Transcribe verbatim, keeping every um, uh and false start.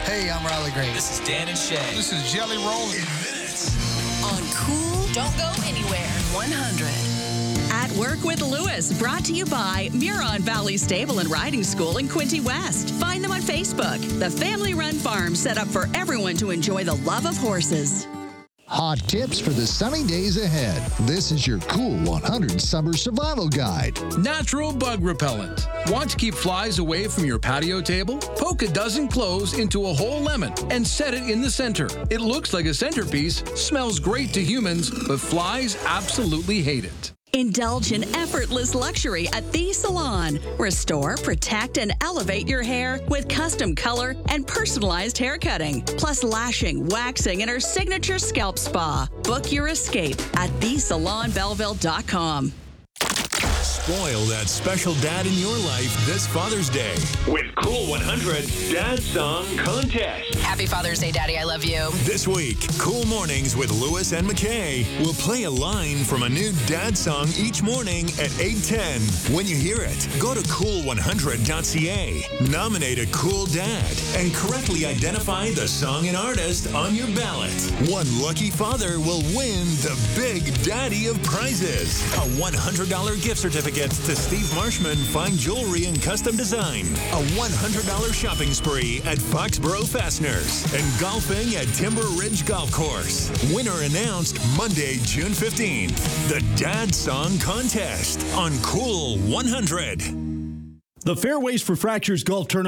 Hey, I'm Riley Green. This is Dan and Shay. This is Jelly Roll. In minutes. On Cool, don't go anywhere. one hundred. At Work with Lewis, brought to you by Muron Valley Stable and Riding School in Quinty West. Find them on Facebook. The family-run farm set up for everyone to enjoy the love of horses. Hot tips for the sunny days ahead. This is your Cool one hundred Summer Survival Guide. Natural bug repellent. Want to keep flies away from your patio table? Poke a dozen cloves into a whole lemon and set it in the center. It looks like a centerpiece, smells great to humans, but flies absolutely hate it. Indulge in effortless luxury at The Salon. Restore, protect, and elevate your hair with custom color and personalized hair cutting, plus lashing, waxing, and our signature scalp spa. Book your escape at the salon belleville dot com. Spoil that special dad in your life this Father's Day with Cool one hundred Dad Song Contest. Happy Father's Day, Daddy. I love you. This week, Cool Mornings with Lewis and McKay will play a line from a new dad song each morning at eight ten. When you hear it, go to cool one hundred dot c a, nominate a cool dad, and correctly identify the song and artist on your ballot. One lucky father will win the Big Daddy of Prizes, a one hundred dollars gift certificate to Steve Marshman Fine Jewelry and Custom Design, a one hundred dollars shopping spree at Foxborough Fasteners, and golfing at Timber Ridge Golf Course. Winner announced Monday, June fifteenth. The Dad Song Contest on Cool one hundred. The Fairways for Fractures Golf Tournament